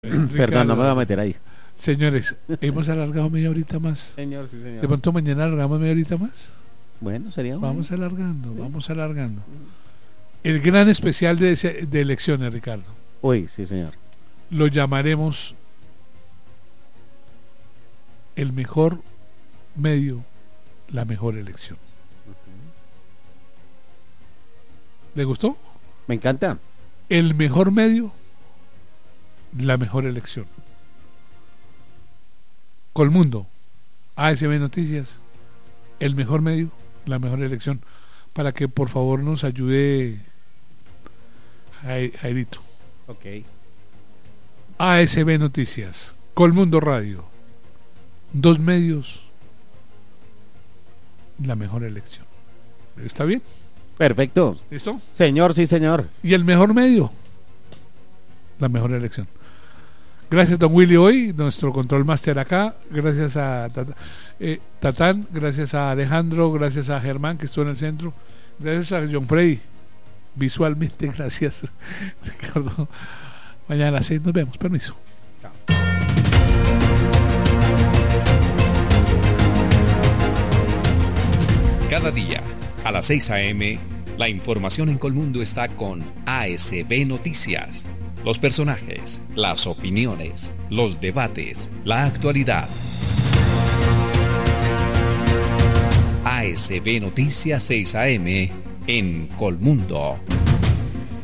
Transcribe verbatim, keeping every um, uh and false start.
Perdón, no me voy a meter ahí. Señores, hemos alargado media horita más. Señor, sí, señor. De pronto mañana alargamos media horita más. Bueno, sería bueno. Vamos alargando, vamos alargando. El gran especial de, de elecciones, Ricardo. Uy, sí, señor. Lo llamaremos el mejor medio, la mejor elección. ¿Le gustó? Me encanta. El mejor medio, la mejor elección. Colmundo, A S B Noticias, el mejor medio, la mejor elección, para que por favor nos ayude Jairito. Ok. A S B Noticias, Colmundo Radio, dos medios, la mejor elección. ¿Está bien? Perfecto. ¿Listo? Señor, sí, señor. Y el mejor medio, la mejor elección. Gracias, don Willy, hoy, nuestro control master acá. Gracias a Tata, eh, Tatán, gracias a Alejandro, gracias a Germán, que estuvo en el centro. Gracias a John Frey, visualmente, gracias, Ricardo. Mañana a las seis nos vemos. Permiso. Chao. Cada día, a las seis a eme, la información en Colmundo está con A S B Noticias. Los personajes, las opiniones, los debates, la actualidad. A S B Noticias seis a eme en Colmundo.